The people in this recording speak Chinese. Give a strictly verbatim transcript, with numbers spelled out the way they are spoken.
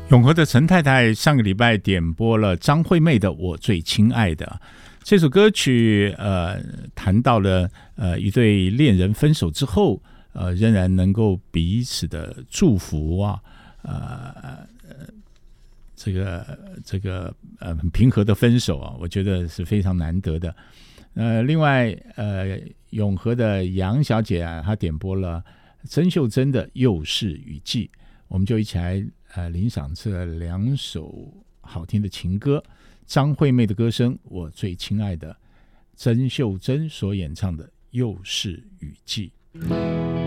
永和的陈太太上个礼拜点播了张惠妹的《我最亲爱的》这首歌曲，呃，谈到了呃一对恋人分手之后，呃，仍然能够彼此的祝福啊，呃，这个这个呃很平和的分手啊，我觉得是非常难得的。呃，另外呃，永和的杨小姐啊，她点播了曾秀珍的《幼世雨季》，我们就一起来呃欣赏这两首好听的情歌。张惠妹的歌声，我最亲爱的；曾秀珍所演唱的《幼世雨季》。